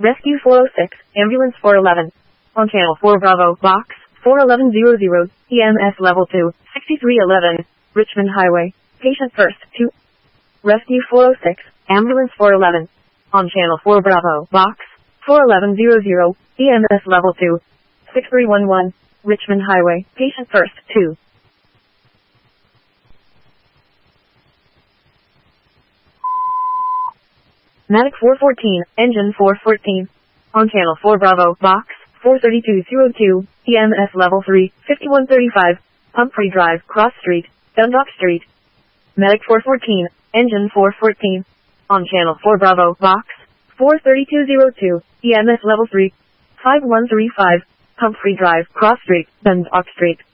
Rescue 406, Ambulance 411. On Channel 4 Bravo, Box 41100, EMS Level 2, 6311, Richmond Highway. Patient first, 2. Rescue 406, Ambulance 411. On Channel 4 Bravo, Box 41100, EMS Level 2, 6311, Richmond Highway. Patient first, 2. Medic 414, Engine 414. On Channel 4 Bravo, Box 43202, EMS Level 3, 5135, Humphrey Drive, Cross Street, Dundalk Street. Medic 414, Engine 414. On Channel 4 Bravo, Box 43202, EMS Level 3, 5135, Humphrey Drive, Cross Street, Dundalk Street.